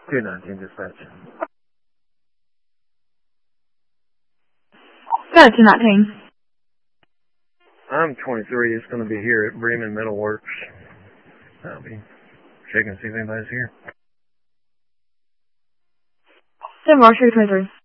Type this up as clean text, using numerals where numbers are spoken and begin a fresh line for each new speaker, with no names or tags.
219 dispatch.
Got 219.
I'm 23. It's going to be here at Bremen Metal Works. I'll be checking to see if anybody's here.
7 March 23.